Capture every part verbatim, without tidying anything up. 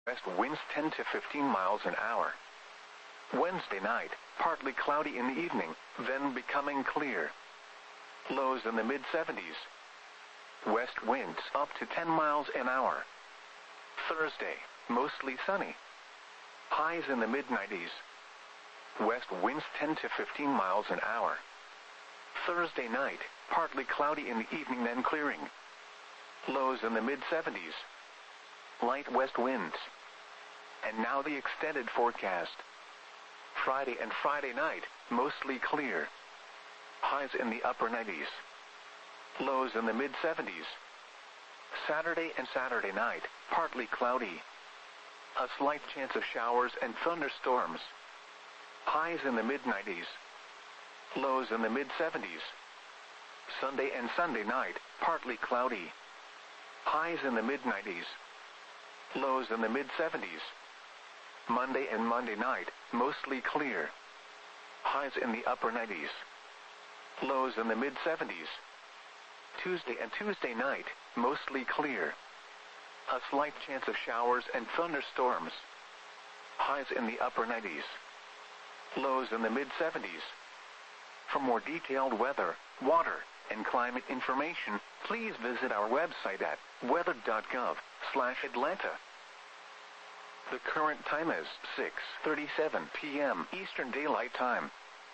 West winds ten to fifteen miles an hour. Wednesday night, partly cloudy in the evening, then becoming clear. Lows in the mid seventies. West winds up to ten miles an hour. Thursday, mostly sunny. Highs in the mid nineties. West winds ten to fifteen miles an hour. Thursday night, partly cloudy in the evening then clearing. Lows in the mid seventies. Light west winds. And now the extended forecast. Friday and Friday night, mostly clear. Highs in the upper nineties. Lows in the mid seventies. Saturday and Saturday night, partly cloudy. A slight chance of showers and thunderstorms. Highs in the mid nineties. Lows in the mid seventies. Sunday and Sunday night, partly cloudy. Highs in the mid nineties. Lows in the mid seventies. Monday and Monday night, mostly clear. Highs in the upper nineties. Lows in the mid seventies. Tuesday and Tuesday night, mostly clear. A slight chance of showers and thunderstorms. Highs in the upper nineties. Lows in the mid seventies. For more detailed weather, water, and climate information, please visit our website at weather dot gov slash Atlanta. The current time is six thirty-seven p m Eastern Daylight Time.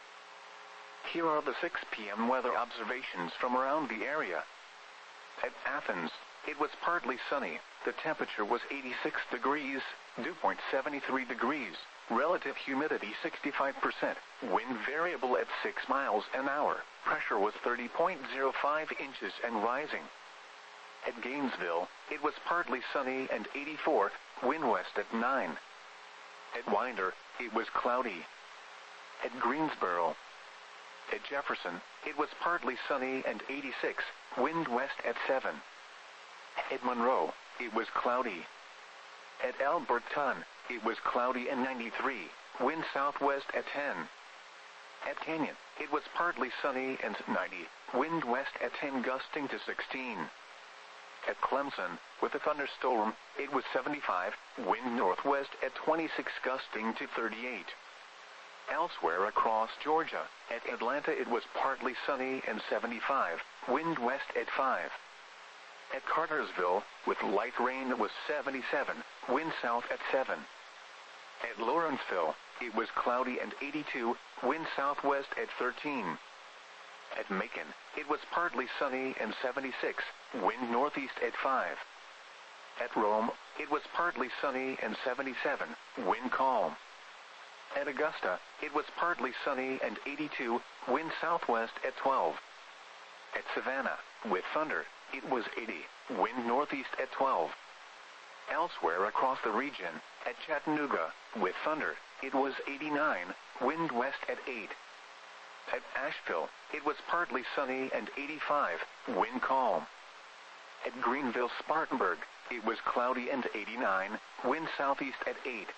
Here are the six p m weather observations from around the area. At Athens, it was partly sunny. The temperature was eighty-six degrees, dew point seventy-three degrees, relative humidity sixty-five percent, wind variable at six miles an hour, pressure was thirty point zero five inches and rising. At Gainesville, it was partly sunny and eighty-four, wind west at nine. At Winder, it was cloudy. At Greensboro. At Jefferson, it was partly sunny and eighty-six, wind west at seven. At Monroe, it was cloudy. At Alberton, it was cloudy and ninety-three, wind southwest at ten. At Canyon, it was partly sunny and ninety, wind west at ten gusting to sixteen. At Clemson, with a thunderstorm, it was seventy-five, wind northwest at twenty-six gusting to thirty-eight. Elsewhere across Georgia, at Atlanta it was partly sunny and seventy-five, wind west at five. At Cartersville, with light rain it was seventy-seven, wind south at seven. At Lawrenceville, it was cloudy and eighty-two, wind southwest at thirteen. At Macon, it was partly sunny and seventy-six, wind northeast at five. At Rome, it was partly sunny and seventy-seven, wind calm. At Augusta, it was partly sunny and eighty-two, wind southwest at twelve. At Savannah, with thunder, it was eighty, wind northeast at twelve. Elsewhere across the region, at Chattanooga, with thunder, it was eighty-nine, wind west at eight. At Asheville, it was partly sunny and eighty-five, wind calm. At Greenville-Spartanburg, it was cloudy and eighty-nine, wind southeast at eight.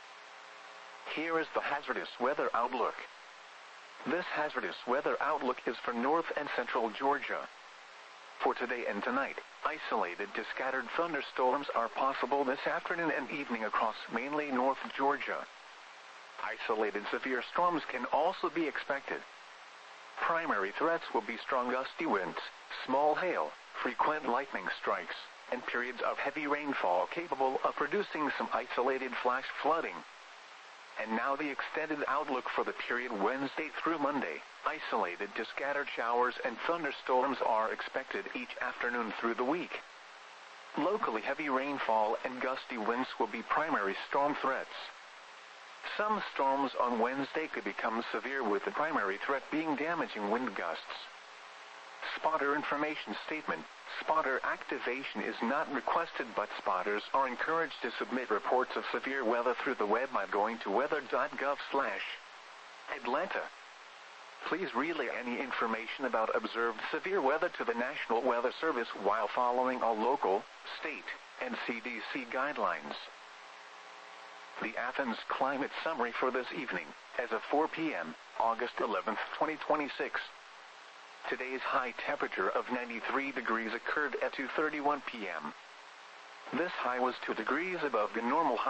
Here is the hazardous weather outlook. This hazardous weather outlook is for north and central Georgia. For today and tonight, isolated to scattered thunderstorms are possible this afternoon and evening across mainly North Georgia. Isolated severe storms can also be expected. Primary threats will be strong gusty winds, small hail, frequent lightning strikes, and periods of heavy rainfall capable of producing some isolated flash flooding. And now the extended outlook for the period Wednesday through Monday. Isolated to scattered showers and thunderstorms are expected each afternoon through the week. Locally heavy rainfall and gusty winds will be primary storm threats. Some storms on Wednesday could become severe with the primary threat being damaging wind gusts. Spotter information statement. Spotter activation is not requested, but spotters are encouraged to submit reports of severe weather through the web by going to weather dot gov slash Atlanta. Please relay any information about observed severe weather to the National Weather Service while following all local, state, and C D C guidelines. The Athens Climate Summary for this evening, as of four p m, August eleventh, twenty twenty-six. Today's high temperature of ninety-three degrees occurred at two thirty-one p m This high was two degrees above the normal high.